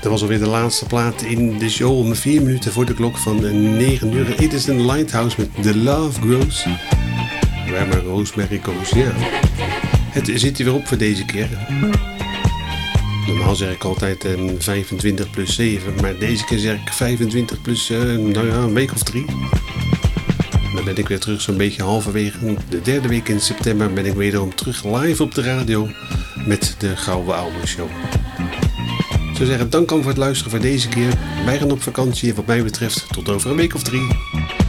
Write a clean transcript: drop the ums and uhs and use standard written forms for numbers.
Dat was alweer de laatste plaat in de show om 4 minuten voor de klok van 9 uur. It is in Lighthouse met The Love Grows. Where my Rosemary Goes. Ja, het zit er weer op voor deze keer. Normaal zeg ik altijd 25 plus 7, maar deze keer zeg ik 25 plus een week of 3. Dan ben ik weer terug zo'n beetje halverwege de 3e week in september ben ik wederom terug live op de radio met de Gouden Oude Show. Ik zou zeggen, dank voor het luisteren voor deze keer. Wij gaan op vakantie en wat mij betreft tot over een week of 3.